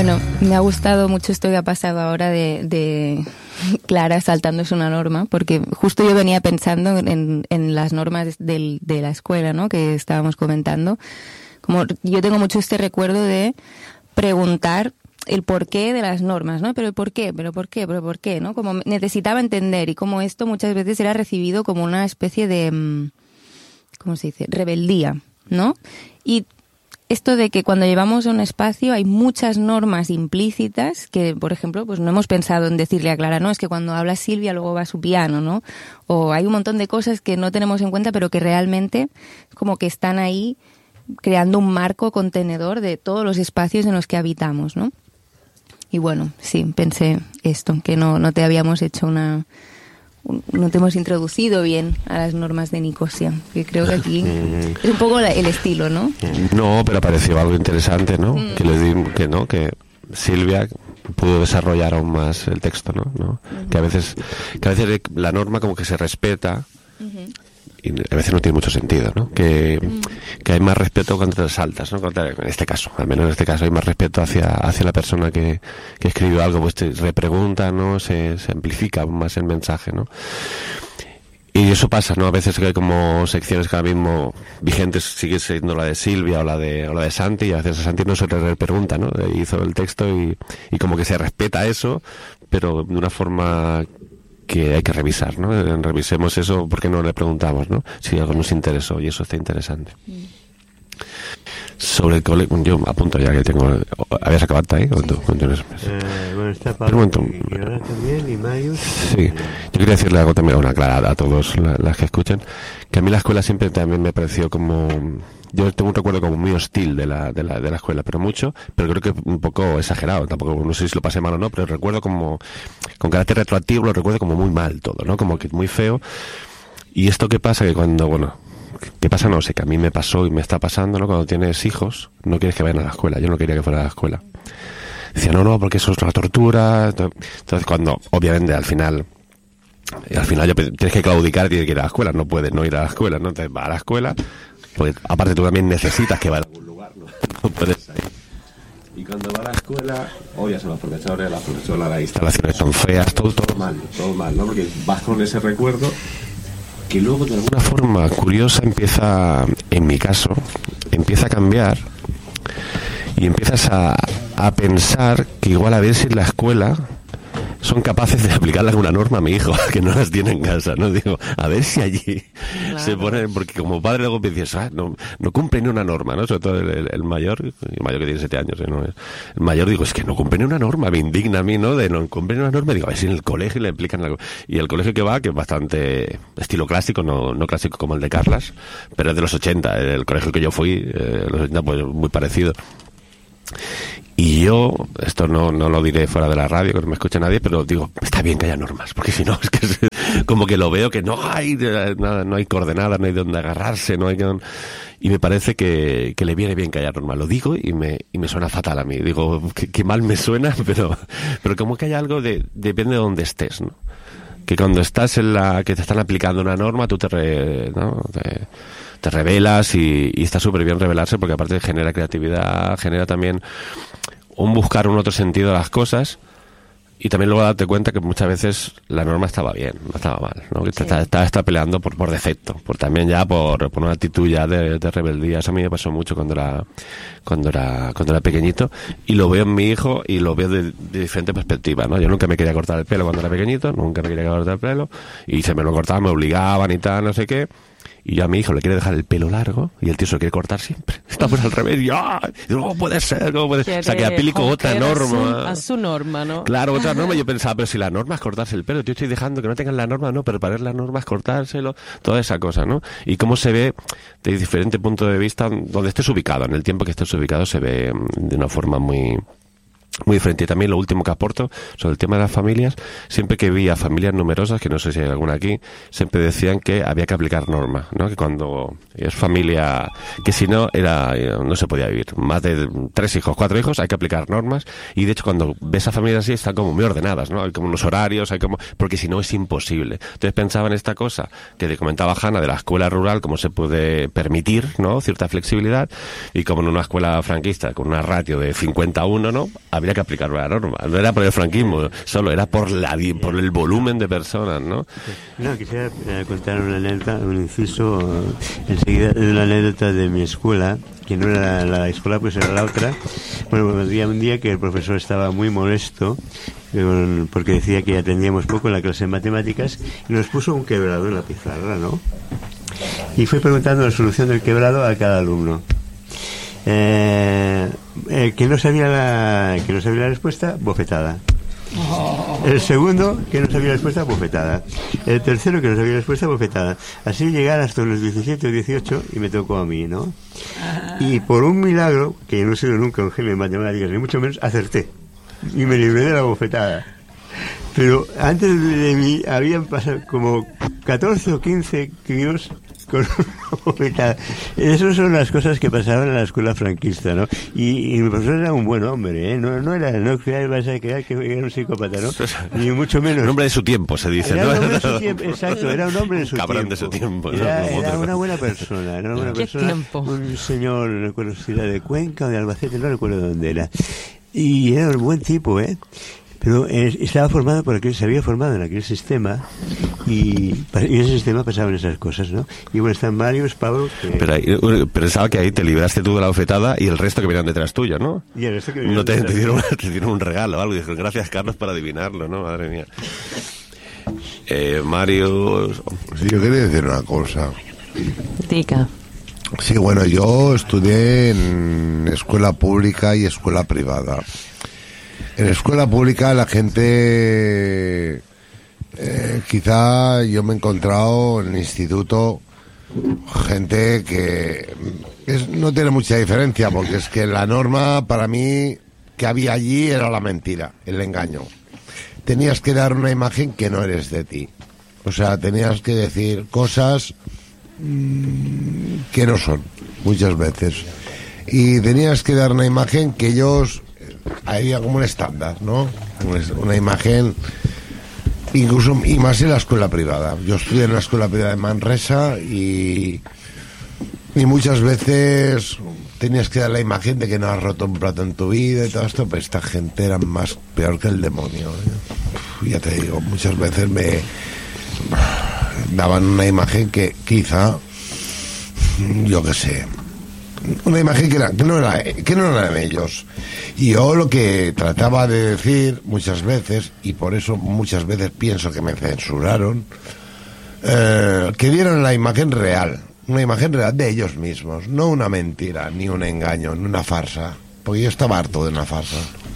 Bueno, me ha gustado mucho esto que ha pasado ahora de Clara saltándose una norma, porque justo yo venía pensando en las normas de la escuela, ¿no?, que estábamos comentando. Como yo tengo mucho este recuerdo de preguntar el porqué de las normas, ¿no? Pero el por qué, pero por qué, pero por qué, ¿no? Como necesitaba entender, y como esto muchas veces era recibido como una especie de, ¿cómo se dice?, rebeldía, ¿no? Y esto de que cuando llevamos a un espacio hay muchas normas implícitas que, por ejemplo, pues no hemos pensado en decirle a Clara, no, es que cuando habla Silvia luego va a su piano, ¿no? O hay un montón de cosas que no tenemos en cuenta, pero que realmente como que están ahí creando un marco contenedor de todos los espacios en los que habitamos, ¿no? Y bueno, sí, pensé esto, que no te habíamos hecho no te hemos introducido bien a las normas de Nicosia, que creo que aquí es un poco el estilo, ¿no? No, pero pareció algo interesante, ¿no? Que Silvia pudo desarrollar aún más el texto, ¿no? Que a veces la norma como que se respeta y a veces no tiene mucho sentido, ¿no? Que hay más respeto cuando te saltas, ¿no? En este caso, al menos en este caso hay más respeto hacia la persona que escribió algo, pues te repregunta, ¿no? Se amplifica más el mensaje, ¿no? Y eso pasa, ¿no? A veces que hay como secciones que ahora mismo vigentes, sigue siendo la de Silvia o la de Santi, y a veces a Santi no se le repregunta, ¿no? Hizo el texto y como que se respeta eso, pero de una forma que hay que revisar, ¿no? Revisemos eso porque no le preguntamos, ¿no? Si algo nos interesó, y eso está interesante. Sobre el cole, yo apunto ya que tengo. ¿Habías acabado ahí? Bueno, está Pablo y ahora también, y Mayo. Sí, yo quería decirle algo también, una clara a todos las que escuchan, que a mí la escuela siempre también me pareció como... Yo tengo un recuerdo como muy hostil de la escuela, pero creo que un poco exagerado, tampoco, no sé si lo pasé mal o no, pero recuerdo como, con carácter retroactivo, lo recuerdo como muy mal todo, ¿no? Como que muy feo. Y esto que pasa, que cuando, bueno, ¿qué pasa? No sé, que a mí me pasó y me está pasando, ¿no? Cuando tienes hijos, no quieres que vayan a la escuela. Yo no quería que fuera a la escuela. Decía, no, porque eso es una tortura. Entonces, cuando, obviamente, al final ya tienes que claudicar y tienes que ir a la escuela. No puedes no ir a la escuela, ¿no? Entonces, va a la escuela, pues aparte tú también necesitas que vaya a algún lugar, ¿no? No puedes ir. Y cuando va a la escuela, oyes a los profesores, las profesoras, las instalaciones son feas, todo mal, ¿no? Porque vas con ese recuerdo que luego de alguna forma curiosa en mi caso, empieza a cambiar y empiezas a pensar que igual a ver si en la escuela son capaces de aplicarle alguna norma a mi hijo, que no las tiene en casa, ¿no? Digo, a ver si allí se pone, porque como padre luego me dices, no cumple ni una norma, ¿no? Sobre todo el mayor que tiene 7 años, ¿no? El mayor, digo, es que no cumple ni una norma, me indigna a mí, ¿no? De no cumple ni una norma, digo, a ver si en el colegio le aplican algo. Y el colegio que es bastante estilo clásico, no clásico como el de Carlas, pero es de los 80, el colegio que yo fui, los 80, pues muy parecido. Y yo, esto no lo diré fuera de la radio, que no me escuche nadie, pero digo, está bien que haya normas, porque si no, es que como que lo veo que no hay nada, no hay coordenadas, no hay de dónde agarrarse, y me parece que le viene bien que haya normas. Lo digo y me suena fatal a mí. Digo, que mal me suena, pero como que hay algo depende de dónde estés, ¿no? Que cuando estás que te están aplicando una norma, tú te revelas y está súper bien revelarse, porque aparte genera creatividad, genera también buscar un otro sentido a las cosas, y también luego darte cuenta que muchas veces la norma estaba bien, no estaba mal, ¿no? Que sí. Está peleando por defecto, también ya por una actitud ya de rebeldía. Eso a mí me pasó mucho cuando era pequeñito, y lo veo en mi hijo y lo veo de diferente perspectiva, ¿no? Yo nunca me quería cortar el pelo cuando era pequeñito, y se me lo cortaban, me obligaban y tal, no sé qué. Y yo a mi hijo le quiere dejar el pelo largo y el tío se lo quiere cortar siempre. Estamos al revés. Y no puede ser, no puede ser. O sea, que aplico otra norma. A su norma, ¿no? Claro, otra norma. Yo pensaba, pero si la norma es cortarse el pelo, yo estoy dejando que no tengan la norma, no, pero para ver la norma es cortárselo, toda esa cosa, ¿no? Y cómo se ve de diferente punto de vista, donde estés ubicado, en el tiempo que estés ubicado, se ve de una forma muy diferente. Y también lo último que aporto sobre el tema de las familias, siempre que vi a familias numerosas, que no sé si hay alguna aquí, siempre decían que había que aplicar normas, ¿no? Que cuando es familia, que si no no se podía vivir. Más de 3 hijos, 4 hijos, hay que aplicar normas, y de hecho cuando ves a familias así están como muy ordenadas, ¿no? Hay como unos horarios, porque si no es imposible. Entonces pensaba en esta cosa que te comentaba Hanna de la escuela rural, cómo se puede permitir, ¿no? Cierta flexibilidad, y como en una escuela franquista con una ratio de 50-1, ¿no? Habría había que aplicar la norma. No era por el franquismo, solo era por el volumen de personas, ¿no? No, quisiera contar una anécdota, un inciso, enseguida, de una anécdota de mi escuela, que no era la escuela, pues era la otra. Bueno, había un día que el profesor estaba muy molesto, porque decía que atendíamos poco en la clase de matemáticas, y nos puso un quebrado en la pizarra, ¿no? Y fue preguntando la solución del quebrado a cada alumno. Que no sabía la respuesta, bofetada. El segundo, que no sabía la respuesta, bofetada. El tercero, que no sabía la respuesta, bofetada. Así llegar hasta los 17 o 18 y me tocó a mí, ¿no? Y por un milagro, que no he sido nunca un genio de matemáticas, ni mucho menos, acerté. Y me libré de la bofetada. Pero antes de mí habían pasado como 14 o 15 críos con una bofetada. Esas son las cosas que pasaban en la escuela franquista, ¿no? Y mi profesor era un buen hombre, ¿eh? No creía que era un psicópata, ¿no? Ni mucho menos. Un hombre de su tiempo, se dice, era ¿no? Un hombre de su tiempo, exacto, era un hombre de su Cabrón tiempo. de su tiempo, ¿no? Era una buena persona, era una buena ¿Qué persona. tiempo? Un señor, no recuerdo si era de Cuenca o de Albacete, no recuerdo dónde era. Y era un buen tipo, ¿eh? Pero estaba formado se había formado en aquel sistema y en ese sistema pasaban esas cosas, ¿no? Y bueno, están Mario, Pablo... Pero pensaba que ahí te libraste tú de la bofetada y el resto que venían detrás tuyo, ¿no? Y el resto que no te dieron un regalo o algo y dijeron, gracias Carlos por adivinarlo, ¿no? Madre mía. Mario... Sí, yo quería decir una cosa. Tica. Sí, bueno, yo estudié en escuela pública y escuela privada. En escuela pública la gente, quizá yo me he encontrado en el instituto gente que no tiene mucha diferencia, porque es que la norma para mí que había allí era la mentira, el engaño. Tenías que dar una imagen que no eres de ti. O sea, tenías que decir cosas que no son, muchas veces. Y tenías que dar una imagen que ellos... había como un estándar, ¿no? Una imagen, incluso, y más en la escuela privada. Yo estudié en la escuela privada de Manresa y muchas veces tenías que dar la imagen de que no has roto un plato en tu vida y todo esto, pero esta gente era más peor que el demonio, ¿eh? Ya te digo, muchas veces me daban una imagen que quizá, yo qué sé, una imagen que no eran ellos. Y yo lo que trataba de decir muchas veces, y por eso muchas veces pienso que me censuraron, que dieron la imagen real, una imagen real de ellos mismos, no una mentira, ni un engaño, ni una farsa, porque yo estaba harto de una farsa,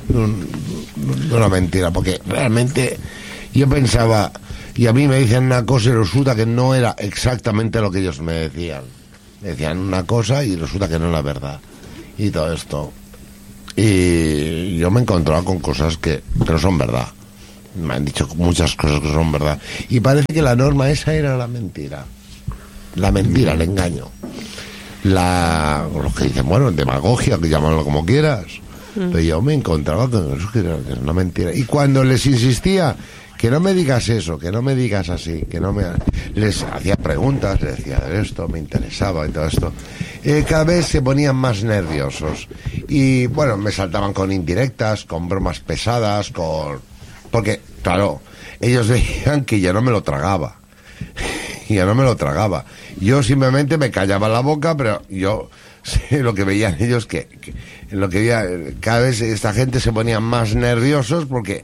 de una mentira, porque realmente yo pensaba, y a mí me dicen una cosa y resulta que no era exactamente lo que ellos me decían. Me decían una cosa y resulta que no es la verdad. Y todo esto. Y yo me he encontrado con cosas que no son verdad. Me han dicho muchas cosas que son verdad. Y parece que la norma esa era la mentira. La mentira, el engaño. Los que dicen, bueno, demagogia, que llámalo como quieras. Pero yo me encontraba con eso que era una mentira. Y cuando les insistía... que no me digas eso, que no me digas así, que no me... Les hacía preguntas, les decía esto, me interesaba y todo esto. Cada vez se ponían más nerviosos. Y, bueno, me saltaban con indirectas, con bromas pesadas, porque, claro, ellos veían que yo no me lo tragaba. Yo no me lo tragaba. Yo simplemente me callaba la boca, pero yo... sé lo que veían ellos, lo que veía, cada vez esta gente se ponía más nerviosos porque...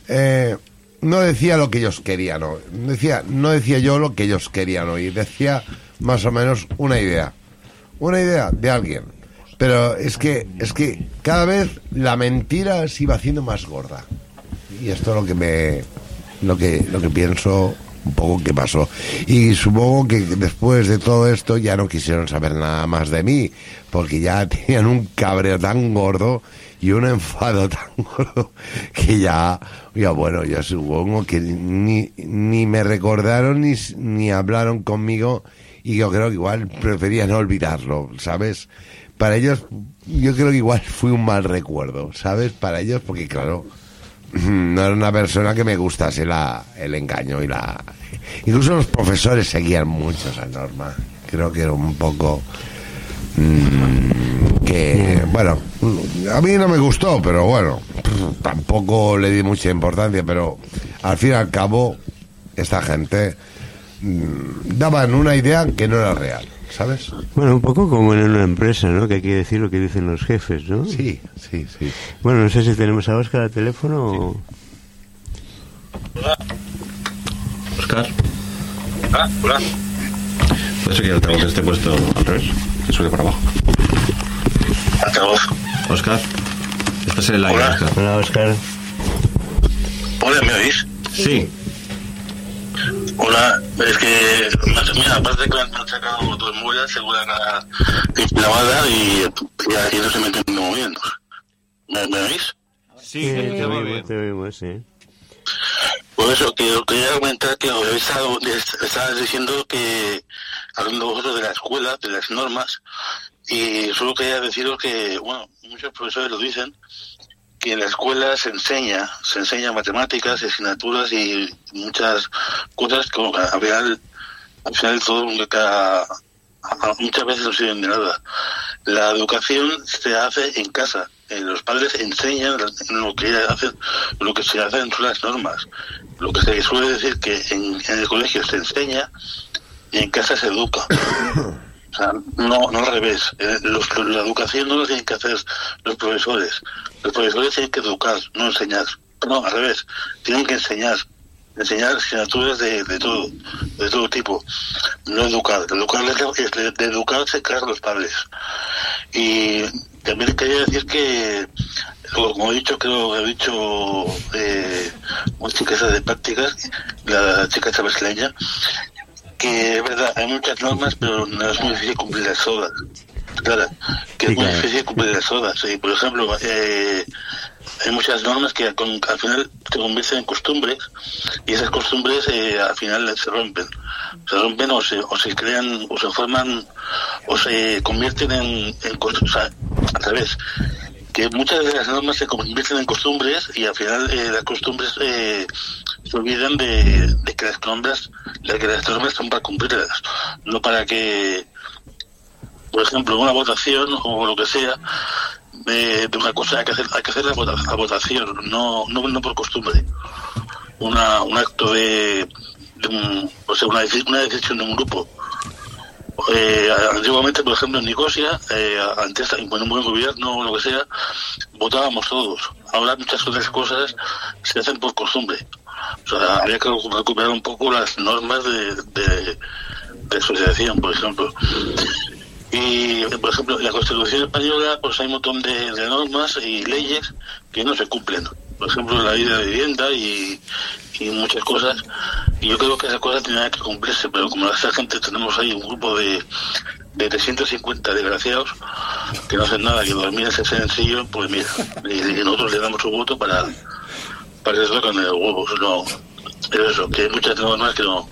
no decía lo que ellos querían, no decía yo lo que ellos querían oír, decía más o menos una idea de alguien, pero es que cada vez la mentira se iba haciendo más gorda, y esto es lo que pienso un poco que pasó, y supongo que después de todo esto ya no quisieron saber nada más de mí, porque ya tenían un cabreo tan gordo y un enfado tan gordo que ya bueno, ya supongo que ni me recordaron ni hablaron conmigo, y yo creo que igual preferían olvidarlo, ¿sabes? Para ellos, yo creo que igual fue un mal recuerdo, ¿sabes? Para ellos, porque claro, no era una persona que me gustase el engaño y incluso los profesores seguían mucho esa norma. Creo que era un poco... que bueno, a mí no me gustó, pero bueno, tampoco le di mucha importancia, pero al fin y al cabo esta gente daban una idea que no era real, ¿sabes? Bueno, un poco como en una empresa, ¿no? Que hay que decir lo que dicen los jefes, ¿no? Sí. Bueno, no sé si tenemos a Óscar al teléfono o... Hola. Óscar. Hola. Puede ser que el altavoz esté puesto al revés, que sube para abajo. Altavoz. Óscar, estás en el aire, Hola. Óscar. Hola, Óscar. Hola, ¿me oís? Sí. Hola, es que, mira, aparte de que me han sacado 2 muelas, se vuelven a inflamada y no se meten moviendo. ¿Me oís? Sí, te oímos, sí. Por eso, que quería comentar que estabas diciendo que, hablando vosotros de la escuela, de las normas, y solo quería deciros que, bueno, muchos profesores lo dicen, que en la escuela se enseña matemáticas, asignaturas y muchas cosas que al final todo muchas veces no sirven de nada. La educación se hace en casa. Los padres enseñan lo que se hace dentro de las normas. Lo que se suele decir que en el colegio se enseña y en casa se educa. O sea, no al revés. La educación no lo tienen que hacer los profesores. Los profesores tienen que educar, no enseñar. No, al revés. Tienen que enseñar asignaturas de todo tipo. No educar. De educarse crear los padres. Y también quería decir que, como he dicho, una chica esa de prácticas, la chica esa brasileña, que es verdad, hay muchas normas, pero no es muy difícil cumplirlas todas. Claro, que es muy difícil cumplirlas todas. Y, por ejemplo, hay muchas normas que al final se convierten en costumbres y esas costumbres al final se rompen o se crean o se forman o se convierten en costumbres, o sea, al revés, que muchas de las normas se convierten en costumbres y al final las costumbres se olvidan de que las normas son para cumplirlas, no para que, por ejemplo, una votación o lo que sea, de una cosa hay que hacer la votación, no por costumbre. Un acto una decisión de un grupo. Antiguamente, por ejemplo, en Nicosia, antes, en un buen gobierno o lo que sea, votábamos todos. Ahora muchas otras cosas se hacen por costumbre. O sea, habría que recuperar un poco las normas de asociación, por ejemplo. Y, por ejemplo, en la Constitución española pues hay un montón de normas y leyes que no se cumplen. Por ejemplo, la ley de la vivienda y muchas cosas. Y yo creo que esas cosas tienen que cumplirse, pero como esta gente tenemos ahí un grupo de 350 desgraciados que no hacen nada, que dormir es sencillo, pues mira, y nosotros le damos su voto para eso con el huevo. No, es eso, que hay muchas normas que no